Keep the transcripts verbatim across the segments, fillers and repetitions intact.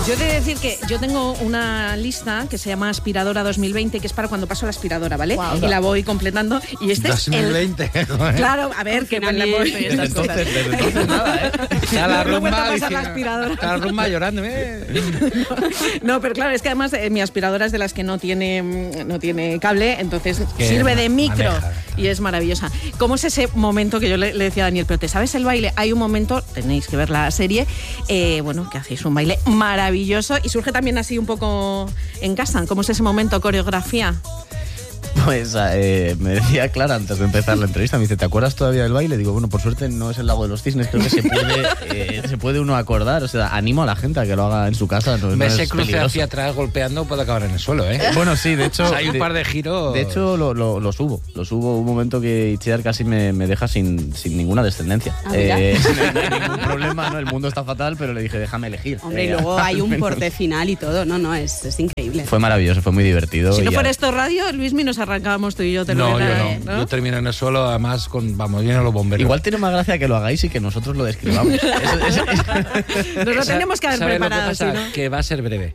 Yo he de decir que yo tengo una lista que se llama Aspiradora dos mil veinte, que es para cuando paso la aspiradora, ¿vale? Wow. Y la voy completando. Y este dos mil veinte, es el... Claro, a ver, que pues la voy... Desde entonces, desde entonces nada, ¿eh? Está la rumba, pasar la aspiradora. Está la rumba llorando, ¿eh? No, no, pero claro, es que además eh, mi aspiradora es de las que no tiene, no tiene cable, entonces sirve de micro maneja, y es maravillosa. ¿Cómo es ese momento que yo le, le decía a Daniel, pero te sabes el baile? Hay un momento, tenéis que ver la serie, eh, bueno, que hacéis un baile maravilloso y surge también así un poco en casa. ¿Cómo es ese momento, coreografía? Pues eh, me decía Clara antes de empezar la entrevista, me dice, ¿te acuerdas todavía del baile? Digo, bueno, por suerte no es el Lago de los Cisnes, creo que se puede, eh, se puede uno acordar, o sea, animo a la gente a que lo haga en su casa. No, no ese cruce hacia atrás golpeando puede acabar en el suelo, ¿eh? Bueno, sí, de hecho... O sea, hay un de, par de giros... De hecho, lo, lo, lo subo, lo subo un momento que Itziar casi me, me deja sin, sin ninguna descendencia. Ah, eh, no hay ningún problema, ¿no? El mundo está fatal, pero le dije, déjame elegir. Hombre, eh, y luego hay un corte final y todo, no, no, es, es increíble. Fue maravilloso, fue muy divertido. Si no y fuera ya... esto radio, Luismi, nos arrancábamos tú y yo. No, yo no. ¿no? Yo termino en el suelo, además, con, vamos, vienen los bomberos. Igual tiene más gracia que lo hagáis y que nosotros lo describamos. eso, eso, eso. Nos lo tenemos que haber preparado. Lo que pasa? ¿Sí, no? Que va a ser breve.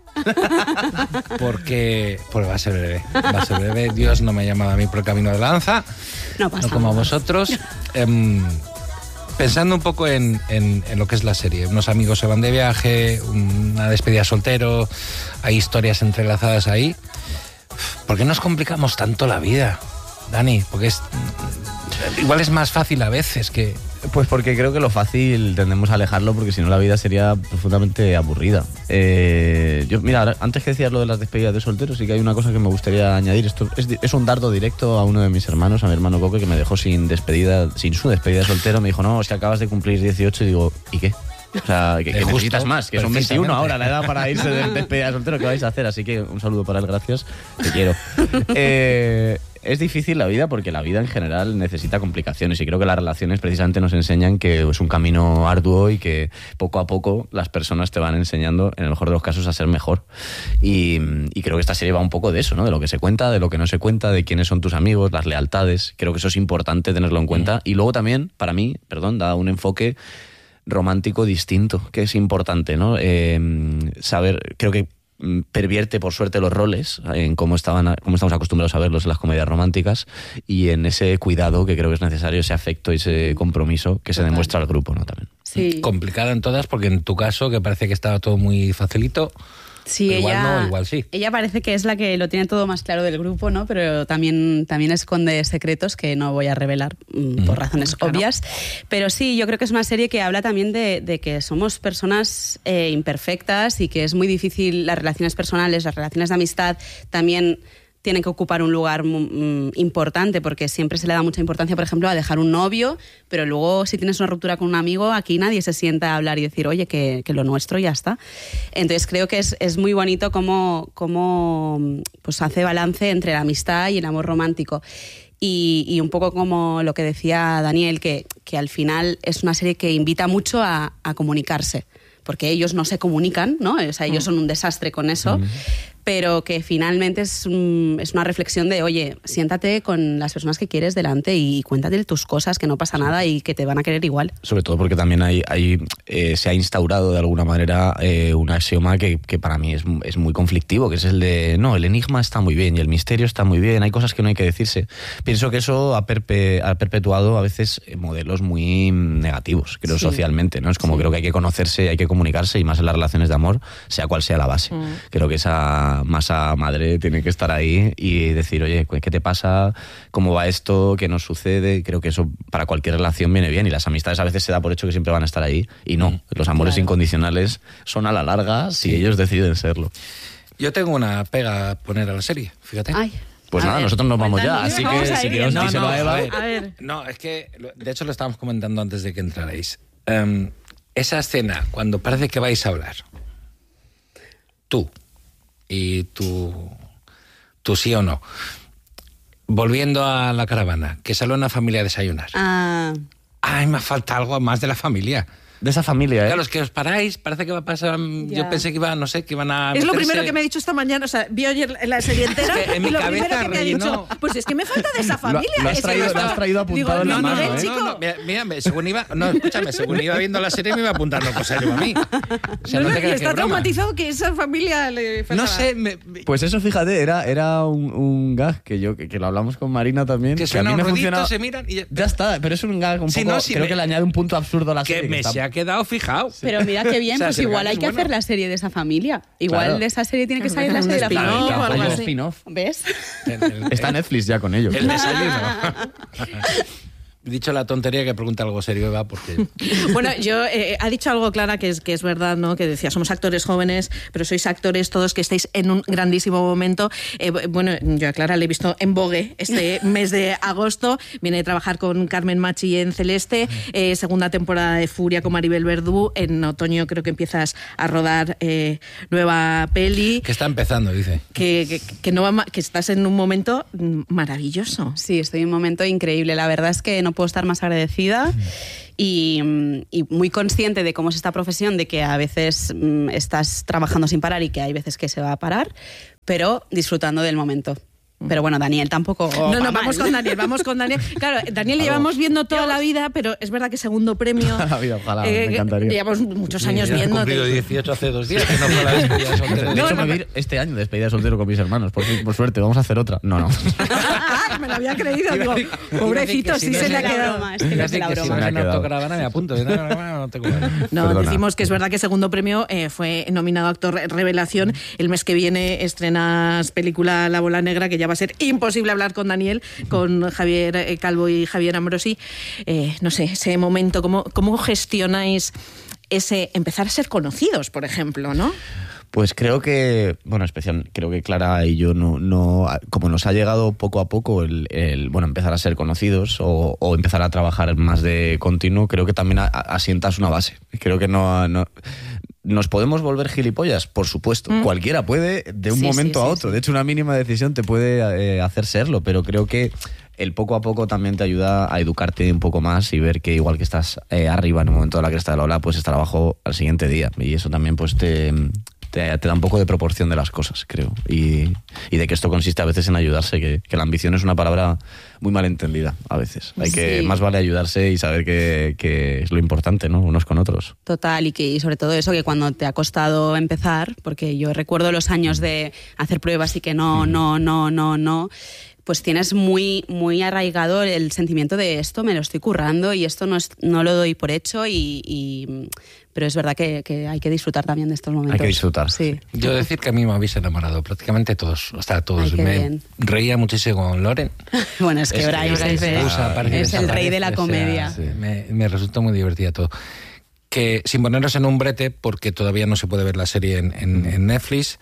Porque, porque va a ser breve. Va a ser breve. Dios no me ha llamado a mí por el camino de la danza. No pasa No como nada. a vosotros. Eh, pensando un poco en, en, en lo que es la serie. Unos amigos se van de viaje, una despedida soltero, hay historias entrelazadas ahí. ¿Por qué nos complicamos tanto la vida, Dani? Porque es, igual es más fácil a veces que... Pues porque creo que lo fácil tendemos a alejarlo, porque si no la vida sería profundamente aburrida. Eh, yo, mira, antes que decías lo de las despedidas de solteros, sí que hay una cosa que me gustaría añadir. Esto es, es un dardo directo a uno de mis hermanos, a mi hermano Coque, que me dejó sin despedida, sin su despedida de soltero. Me dijo, no, es que acabas de cumplir dieciocho. Y digo, ¿y qué? O sea, que, que justo, necesitas más, que son veintiuno ahora, la edad para irse de despedida de soltero. ¿Qué vais a hacer? Así que un saludo para él, gracias, te quiero. Eh, es difícil la vida porque la vida en general necesita complicaciones y creo que las relaciones precisamente nos enseñan que es un camino arduo y que poco a poco las personas te van enseñando, en el mejor de los casos, a ser mejor. Y, y creo que esta serie va un poco de eso, ¿no? De lo que se cuenta, de lo que no se cuenta, de quiénes son tus amigos, las lealtades. Creo que eso es importante tenerlo en cuenta. Y luego también, para mí, perdón, da un enfoque romántico distinto, que es importante, ¿no? Eh, saber, creo que pervierte por suerte los roles en cómo estaban, cómo estamos acostumbrados a verlos en las comedias románticas y en ese cuidado que creo que es necesario, ese afecto y ese compromiso que se Total. demuestra al grupo, ¿no? También. Sí. Complicada en todas, porque en tu caso, que parece que estaba todo muy facilito, Sí, igual ella, no, igual sí. Ella parece que es la que lo tiene todo más claro del grupo, ¿no? Pero también, también esconde secretos que no voy a revelar mm, por razones claro. obvias. Pero sí, yo creo que es una serie que habla también de, de que somos personas eh, imperfectas y que es muy difícil las relaciones personales, las relaciones de amistad también tienen que ocupar un lugar mm, importante, porque siempre se le da mucha importancia, por ejemplo, a dejar un novio, pero luego si tienes una ruptura con un amigo, aquí nadie se sienta a hablar y decir, oye, que, que lo nuestro ya está. Entonces creo que es, es muy bonito cómo, cómo pues, hace balance entre la amistad y el amor romántico. Y, y un poco como lo que decía Daniel, que, que al final es una serie que invita mucho a, a comunicarse, porque ellos no se comunican, ¿no? O sea, ellos son un desastre con eso, mm. pero que finalmente es, un, es una reflexión de, oye, siéntate con las personas que quieres delante y cuéntate tus cosas, que no pasa nada y que te van a querer igual. Sobre todo porque también hay, hay eh, se ha instaurado de alguna manera eh, un axioma que, que para mí es, es muy conflictivo, que es el de, no, el enigma está muy bien y el misterio está muy bien, hay cosas que no hay que decirse. Pienso que eso ha, perpe, ha perpetuado a veces modelos muy negativos, creo, sí. socialmente, ¿no? Es como sí. creo que hay que conocerse, hay que comunicarse y más en las relaciones de amor, sea cual sea la base. Mm. Creo que esa masa madre tiene que estar ahí y decir, oye, ¿qué te pasa? ¿Cómo va esto? ¿Qué nos sucede? Creo que eso para cualquier relación viene bien y las amistades a veces se da por hecho que siempre van a estar ahí y no, los amores claro. incondicionales son a la larga si sí. ellos deciden serlo. Yo tengo una pega a poner a la serie, fíjate. Ay. Pues a nada, ver, nosotros nos vamos ya, así que si quieres no, díselo no, a Eva. A ver, a ver. No, es que, de hecho lo estábamos comentando antes de que entrarais. Um, esa escena, cuando parece que vais a hablar, tú y tu, tu sí o no, volviendo a la caravana, que sale una familia a desayunar. Ah. Ay, me falta algo más de la familia. de esa familia, ¿eh? Claro, es que os paráis, parece que va a pasar... Ya. Yo pensé que iba, no sé, que iban a... Es meterse... lo primero que me ha dicho esta mañana, o sea, vi ayer la serie entera es que en y mi lo cabeza primero que me ha dicho, pues es que me falta de esa familia. Lo, lo, has, es traído, que lo has traído apuntado digo, en la no, mano, no, ¿eh? chico. No, no, mira, mira, según iba... No, escúchame, según iba viendo la serie me iba apuntando cosas yo a mí. O sea, no, no no, te y está que traumatizado que esa familia le faltaba. No sé... Me... Pues eso, fíjate, era, era un, un gag que yo que, que lo hablamos con Marina también. Que, que a mí un me rodito, funciona... se miran y... Ya está, pero es un gag un sí, poco... No, sí, creo me... que le añade un punto absurdo a la que serie. me que está... se ha quedado fijado. Pero mira qué bien, o sea, pues igual hay que bueno. hacer la serie de esa familia. Igual claro. de esa serie tiene que salir la Un serie de la spin-off familia. o algo Hay un así. spin-off. ¿Ves? El, el, Está Netflix ya con ello. El desayuno. Dicho la tontería, que pregunta algo serio, Eva, porque... Bueno, yo eh, ha dicho algo Clara que es, que es verdad, ¿no? Que decía, somos actores jóvenes, pero sois actores todos que estáis en un grandísimo momento. Eh, bueno, yo a Clara le he visto en Vogue este mes de agosto. Viene de trabajar con Carmen Machi en Celeste, eh, segunda temporada de Furia con Maribel Verdú. En otoño creo que empiezas a rodar eh, nueva peli. Que está empezando, dice. Que, que, que, no va, que estás en un momento maravilloso. Sí, estoy en un momento increíble. La verdad es que no puedo estar más agradecida y, y muy consciente de cómo es esta profesión, de que a veces mm, estás trabajando sin parar y que hay veces que se va a parar, pero disfrutando del momento. Pero bueno, Daniel tampoco... No, no, va vamos mal. con Daniel, vamos con Daniel. Claro, Daniel le llevamos viendo toda la vida, pero es verdad que segundo premio... la vida, ojalá, me encantaría. Llevamos muchos años He viendo. cumplido dieciocho hace dos días, que no fue la despedida de soltero. De No, hecho, no, me voy a ir este año de despedida de soltero con mis hermanos. Por, por suerte, vamos a hacer otra. No, no. Ah, me lo había creído, digo, Iba a pobrecito, decir sí que si se no le ha es la quedado. broma, es que no es Así la que si broma. no es Me ha una quedado. autocaravana, me apunto. No, no, no, no tengo nada. No, Perdona. decimos que es verdad que segundo premio eh, fue nominado actor revelación. El mes que viene estrenas película La Bola Negra, que ya va a ser imposible hablar con Daniel, con Javier eh, Calvo y Javier Ambrosi. Eh, no sé, ese momento, ¿cómo, cómo gestionáis ese empezar a ser conocidos, por ejemplo, ¿no? Pues creo que, bueno, especial, creo que Clara y yo no, no como nos ha llegado poco a poco el, el bueno, empezar a ser conocidos o, o empezar a trabajar más de continuo, creo que también a, a, asientas una base. Creo que no, no ¿nos podemos volver gilipollas? Por supuesto. Mm. Cualquiera puede de un sí, momento sí, a sí, otro. sí. De hecho, una mínima decisión te puede eh, hacer serlo, pero creo que el poco a poco también te ayuda a educarte un poco más y ver que igual que estás eh, arriba en un momento de la cresta de la ola, pues estar abajo al siguiente día. Y eso también pues te... Te, te da un poco de proporción de las cosas, creo. Y, y de que esto consiste a veces en ayudarse, que, que la ambición es una palabra muy mal entendida a veces. Hay que, Sí. más vale ayudarse y saber que, que es lo importante, ¿no? Unos con otros. Total, y que y sobre todo eso, que cuando te ha costado empezar, porque yo recuerdo los años de hacer pruebas y que no, no, no, no, no, pues tienes muy, muy arraigado el sentimiento de esto me lo estoy currando y esto no, es, no lo doy por hecho, y, y pero es verdad que, que hay que disfrutar también de estos momentos. Hay que disfrutar. Sí. Yo decir que a mí me habéis enamorado, prácticamente todos, o sea, todos. Ay, qué me bien. reía muchísimo con Loren. Bueno, es que Es- Brian es- Saife es- Usa, parece que es el rey de la desaparece, comedia. o sea, sí, me, me resultó muy divertida todo. Que sin poneros en un brete, porque todavía no se puede ver la serie en, en, en Netflix,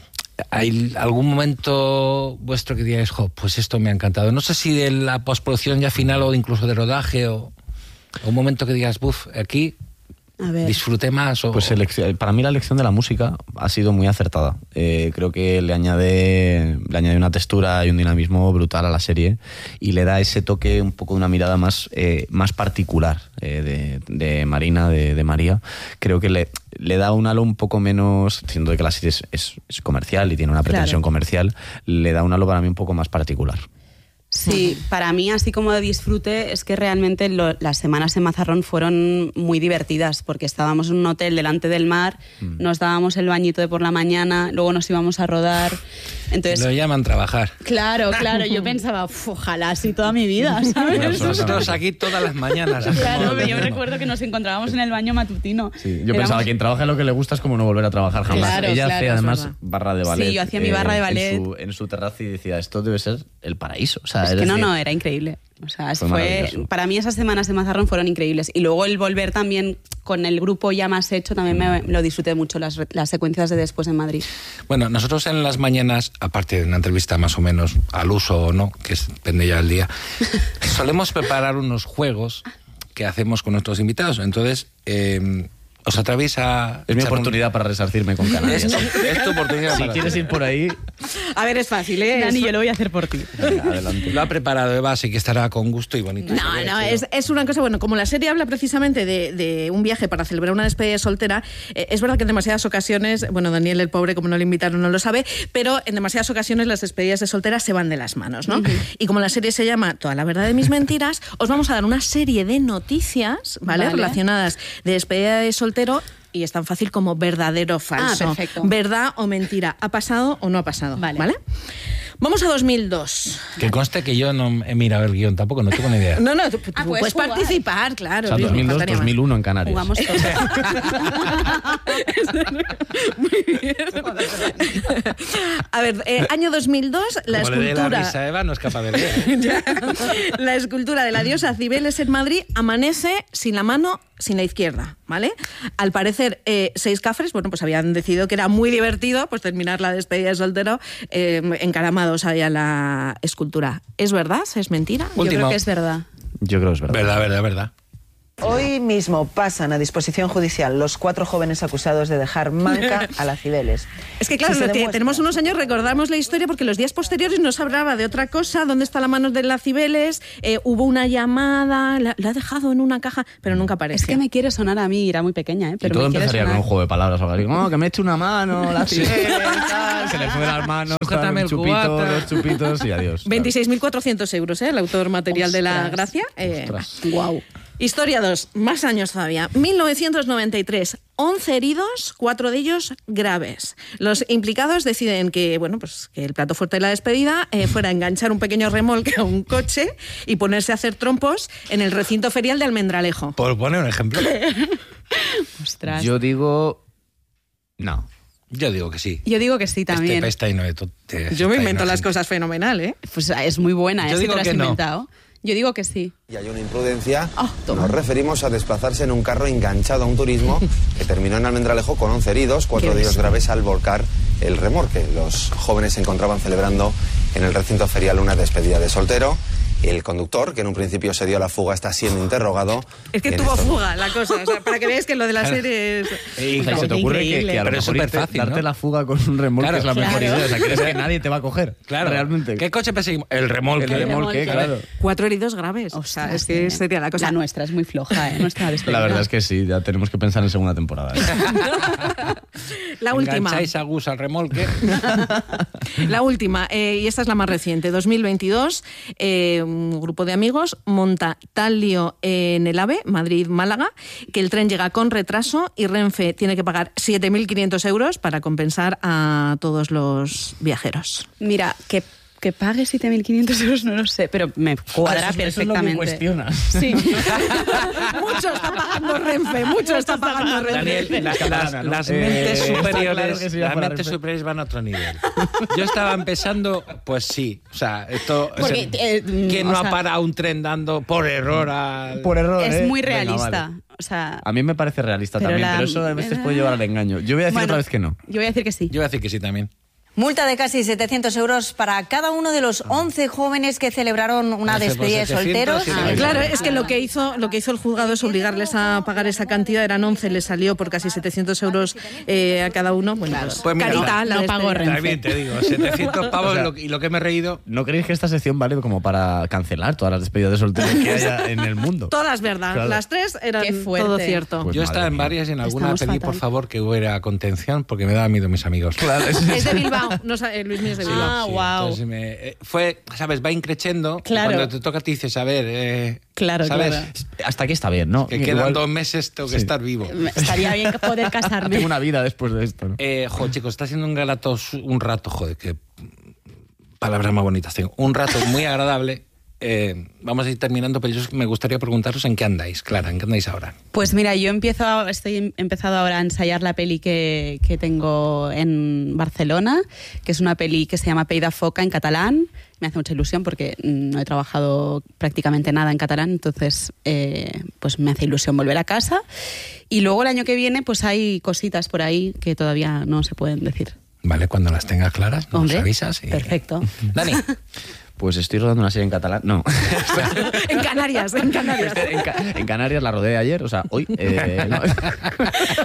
¿hay algún momento vuestro que digáis, jo, pues esto me ha encantado? No sé si de la postproducción ya final o incluso de rodaje, o un momento que digas, buf, aquí A ver. disfruté más. O... Pues elec- para mí la elección de la música ha sido muy acertada. Eh, creo que le añade, le añade una textura y un dinamismo brutal a la serie y le da ese toque, un poco de una mirada más, eh, más particular eh, de, de Marina, de, de María. Creo que le, le da un halo un poco menos, siendo que la serie es, es, es comercial y tiene una pretensión Claro. comercial, le da un halo para mí un poco más particular. Sí, para mí, así como de disfrute, es que realmente lo- las semanas en Mazarrón fueron muy divertidas, porque estábamos en un hotel delante del mar, mm. nos dábamos el bañito de por la mañana, luego nos íbamos a rodar. Entonces, Lo llaman trabajar. claro, claro, yo pensaba, ojalá así toda mi vida, ¿sabes? Nosotros aquí todas las mañanas. Claro, yo recuerdo que nos encontrábamos en el baño matutino. Sí, yo Éramos- pensaba, quien trabaja en lo que le gusta es como no volver a trabajar jamás. Claro, Ella claro, hace es además verdad. barra de ballet. Sí, yo hacía mi barra de ballet. En su, en su terraza y decía, esto debe ser el paraíso. O sea, Es es que no, decir, no, era increíble. O sea, Fue fue, maravilloso. para mí esas semanas de Mazarrón fueron increíbles. Y luego el volver también con el grupo ya más hecho, también me, lo disfruté mucho, las, las secuencias de después en Madrid. Bueno, nosotros en las mañanas, aparte de una entrevista más o menos al uso o no, que es- depende ya del día, solemos preparar unos juegos que hacemos con nuestros invitados. Entonces, eh, os atrevéis a... Es mi echar un- oportunidad para resarcirme con Canarias. Es, es tu oportunidad. Si para- quieres ir por ahí, A ver, es fácil, ¿eh? Dani, es... yo lo voy a hacer por ti. Venga, adelante. Lo ha preparado Eva, así que estará con gusto y bonito. No, no, es, es una cosa, bueno, como la serie habla precisamente de, de un viaje para celebrar una despedida soltera, eh, es verdad que en demasiadas ocasiones, bueno, Daniel el pobre, como no le invitaron, no lo sabe, pero en demasiadas ocasiones las despedidas de soltera se van de las manos, ¿no? Uh-huh. Y como la serie se llama Toda la verdad de mis mentiras, os vamos a dar una serie de noticias, ¿vale? Vale. Relacionadas de despedida de soltero. Y es tan fácil como verdadero o falso. Ah, perfecto. Verdad o mentira. ¿Ha pasado o no ha pasado? Vale. ¿Vale? Vamos a dos mil dos. Que conste que yo no he mirado el guión tampoco, no tengo ni idea. No, no, tú, tú ah, puedes jugar. participar, claro. O sea, dos mil dos, dos mil uno en Canarias. Jugamos todos. Muy bien. A ver, eh, año dos mil dos, la Como escultura... le dé la risa a Eva, no es capaz de leer. Ya. La escultura de la diosa Cibeles en Madrid amanece sin la mano, sin la izquierda, ¿vale? Al parecer, eh, seis cafres, bueno, pues habían decidido que era muy divertido pues terminar la despedida de soltero eh, encaramados ahí a la escultura. ¿Es verdad? ¿Es mentira? Último. Yo creo que es verdad. Yo creo que es verdad. Verdad, verdad, verdad. Hoy mismo pasan a disposición judicial los cuatro jóvenes acusados de dejar manca a la Cibeles. Es que claro, Si se te- demuestra- tenemos unos años, recordamos la historia porque los días posteriores nos hablaba de otra cosa, dónde está la mano de la Cibeles, eh, hubo una llamada, la, la ha dejado en una caja, pero nunca apareció. Es que me quiere sonar a mí, era muy pequeña, ¿eh? Y Pero todo me quiere empezaría sonar. con un juego de palabras o algo así. No, que me eche una mano, la Cibeles, tal, se le fue de las manos, Sujétame tal, el un chupito, cubata. dos chupitos y adiós. veintiséis mil cuatrocientos euros, ¿eh? El autor material de la Ostras. gracia. Eh, Ostras. Guau. Historia dos, más años todavía. mil novecientos noventa y tres, once heridos, cuatro de ellos graves. Los implicados deciden que, bueno, pues que el plato fuerte de la despedida eh, fuera enganchar un pequeño remolque a un coche y ponerse a hacer trompos en el recinto ferial de Almendralejo. Por poner un ejemplo. Ostras. Yo digo... No. Yo digo que sí. Yo digo que sí también. Este pesta y no de to- te- Yo me esta invento las imagen. cosas fenomenal, ¿eh? Pues es muy buena, Yo ¿eh? Si digo te lo has que no. inventado. Yo digo que sí. Y hay una imprudencia. Oh, toma. Nos referimos a desplazarse en un carro enganchado a un turismo que terminó en Almendralejo con once heridos, cuatro de ellos graves al volcar el remolque. Los jóvenes se encontraban celebrando en el recinto ferial una despedida de soltero. El conductor, que en un principio se dio a la fuga, está siendo interrogado. Es que En tuvo estos- fuga la cosa, o sea, para que veáis que lo de la serie es... Y, O sea, se te ocurre que, Increíble. que a lo Pero es mejor irte- superfácil, darte ¿no? la fuga con un remolque Claro. es la mejor Claro. idea. O sea, crees que nadie te va a coger. Claro. Realmente. ¿Qué coche perseguimos? El remolque. El remolque, claro. Cuatro heridos graves. O sea, es que eh. sería la cosa. La nuestra es muy floja, ¿eh? Nuestra despedida. La verdad es que sí, ya tenemos que pensar en segunda temporada. ¿eh? La última. Engancháis a Gus al remolque. La última, eh, y esta es la más reciente, dos mil veintidós, eh, un grupo de amigos monta tal lío en el AVE, Madrid-Málaga, que el tren llega con retraso y Renfe tiene que pagar siete mil quinientos euros para compensar a todos los viajeros. Mira, que, que pague siete mil quinientos euros no lo sé, pero me cuadra perfectamente. Sí. Mucho está pagando Renfe, mucho está pagando Renfe. Daniel, las, las- las Eh, mentes está superiores, claro que sí va las para mentes Renfe. superiores van a otro nivel. Yo estaba empezando, pues sí, o sea, esto, o sea, Porque, eh, ¿quién o no ha sea- parado un tren dando por error al... Por error, Es ¿eh? muy Venga, realista. vale. O sea, A mí me parece realista Pero también, la- pero eso a veces puede llevar al engaño. Yo voy a decir bueno, otra vez que no. Yo voy a decir que sí. Yo voy a decir que sí también. Multa de casi setecientos euros para cada uno de los once jóvenes que celebraron una once por despedida de setecientos, solteros. siete Ah, mil. claro, es que lo que hizo lo que hizo el juzgado es obligarles a pagar esa cantidad, eran once, les salió por casi setecientos euros eh, a cada uno. Bueno, pues, Pues mira, carita, la no pago despedida. También te digo, setecientos pavos O sea, lo- y lo que me he reído... ¿No creéis que esta sección vale como para cancelar todas las despedidas de solteros que haya en el mundo? Todas verdad, Claro. las tres eran Qué fuerte. todo cierto. Pues Yo madre estaba en mía. varias y en alguna Estamos pedí, por fatal. favor, que hubiera contención porque me daba miedo mis amigos. Claro, es- Es de Bilbao, no, sa- eh, Luis Mío es de Bilbao. Ah, Sí, guau. entonces me- eh, fue, ¿sabes? Va increchendo. Claro. Cuando te toca, te dices, a ver, eh, Claro, ¿sabes? claro. Hasta aquí está bien, ¿no? Que quedan Igual dos meses, tengo que Sí. estar vivo. Estaría bien poder casarme. tengo una vida después de esto, ¿no? Eh, jo, chicos, está siendo un galato un rato, joder, que palabras más bonitas tengo. Un rato muy agradable. Eh, vamos a ir terminando, pero yo me gustaría preguntaros en qué andáis, Clara, en qué andáis ahora. Pues mira, yo empiezo, a- estoy em- empezado ahora a ensayar la peli que, que tengo en Barcelona, que es una peli que se llama Peida Foca en catalán. Me hace mucha ilusión porque mm, no he trabajado prácticamente nada en catalán, entonces eh, pues me hace ilusión volver a casa. Y luego el año que viene pues hay cositas por ahí que todavía no se pueden decir. Vale, cuando las tengas claras, nos Hombre, avisas. Y... perfecto. Dani, Pues estoy rodando una serie en catalán. No. En Canarias, en Canarias. en, Ca- en Canarias la rodé ayer, o sea, hoy. eh, no.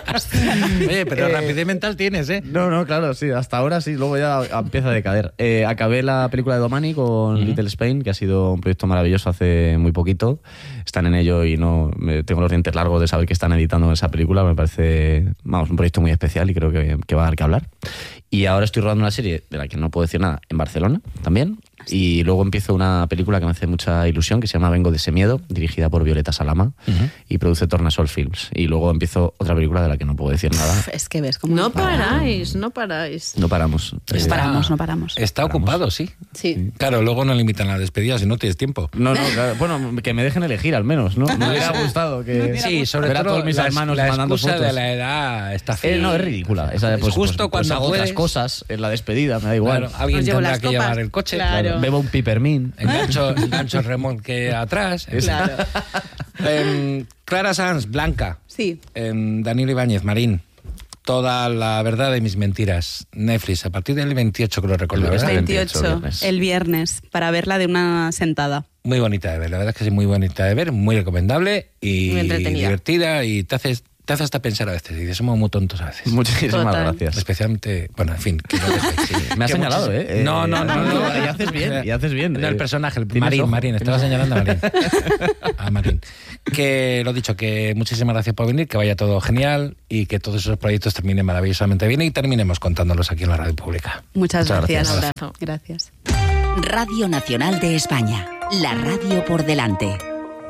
Oye, pero Eh, rapidez mental tienes, ¿eh? No, no, claro, sí, hasta ahora sí, luego ya empieza a decaer. Eh, acabé la película de Domani con uh-huh. Little Spain, que ha sido un proyecto maravilloso hace muy poquito. Están en ello y no me, tengo los dientes largos de saber que están editando esa película. Me parece, vamos, un proyecto muy especial y creo que, que va a dar que hablar. Y ahora estoy rodando una serie de la que no puedo decir nada en Barcelona también. Y luego empiezo una película que me hace mucha ilusión, que se llama Vengo de ese miedo, dirigida por Violeta Salama, uh-huh. y produce Tornasol Films. Y luego empiezo otra película de la que no puedo decir nada. Uf, es que ves cómo... No paráis, no paráis. No paramos. No Está, paramos, no paramos. Está paramos. ocupado, sí. Sí. Claro, luego no limitan la despedida si no tienes tiempo. No, no, claro. Bueno, que me dejen elegir al menos, ¿no? Me hubiera gustado que... Sí, sobre ver a todo todos mis la, hermanos la mandando excusa fotos. de la edad está fea. Eh, no, es ridícula. Esa, pues, justo pues, cuando pues hago puedes. otras cosas en la despedida, me da igual. Claro, alguien Os llevo tendrá las que copas. llevar el coche. Claro. Bebo un pipermín. Engancho, engancho el remolque atrás. Claro. Eh, Clara Sanz, Blanca. Sí. Eh, Daniel Ibáñez, Marín. Toda la verdad de mis mentiras. Netflix, a partir del veintiocho, creo recordar, ¿verdad? veintiocho, viernes. el viernes, para verla de una sentada. Muy bonita de ver, la verdad es que es muy bonita de ver, muy recomendable y Muy entretenida. divertida y te hace, te hace hasta pensar a veces. Y dices, somos muy tontos a veces. Muchísimas Total. gracias. Especialmente, bueno, en fin. Que no te- Me has que señalado, muchis- ¿eh? No, no, no. no, no, y haces bien, y haces bien. No, el Eh, personaje, el tienes Marín, ojo, Marín, estaba tienes señalando a Marín. A Marín. Que lo dicho, que muchísimas gracias por venir, que vaya todo genial y que todos esos proyectos terminen maravillosamente bien y terminemos contándolos aquí en la radio pública. Muchas, Muchas gracias. gracias. Un abrazo. Gracias. Radio Nacional de España. La radio por delante.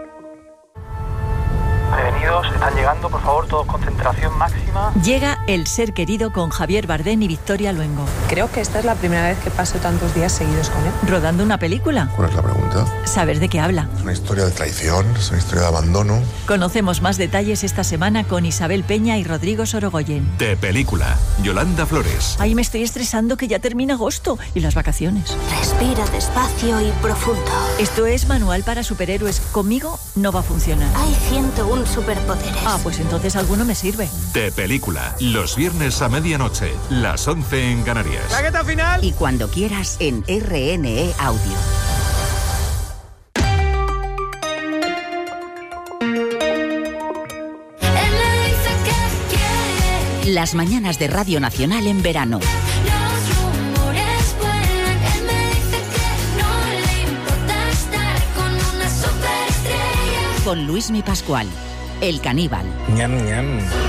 Prevenidos, están llegando, por favor, todos concentración máxima. Llega El ser querido con Javier Bardem y Victoria Luengo. Creo que esta es la primera vez que paso tantos días seguidos con él. Rodando una película. ¿Cuál es la pregunta? ¿Sabes de qué habla? Es una historia de traición, es una historia de abandono. Conocemos más detalles esta semana con Isabel Peña y Rodrigo Sorogoyen. De película, Yolanda Flores. Ay, me estoy estresando que ya termina agosto y las vacaciones. Respira despacio y profundo. Esto es Manual para Superhéroes. Conmigo no va a funcionar. Hay ciento uno superpoderes. Ah, pues entonces alguno me sirve. De película, los viernes a medianoche, las once en Canarias. ¡Claqueta final! Y cuando quieras en R N E Audio. Él me dice que quiere. Las mañanas de Radio Nacional en verano. Los rumores vuelan. Él me dice que no le importa estar con una superestrella. Con Luismi Pascual, el caníbal. Ñam, ñam.